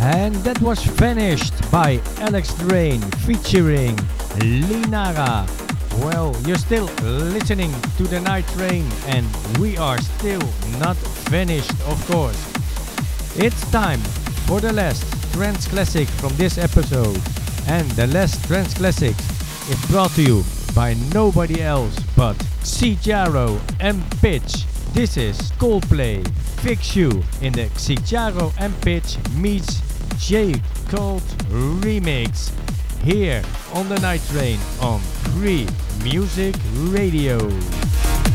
And that was Vanished by Alex Drain featuring Linara. Well, you're still listening to the Night Train and we are still not finished, of course. It's time for the last trance classic from this episode. And the last trance classic is brought to you by nobody else but Xijaro and Pitch. This is Coldplay, Fix You in the Xijaro and Pitch meets J Cult remix here on the Night Train on Free Music Radio.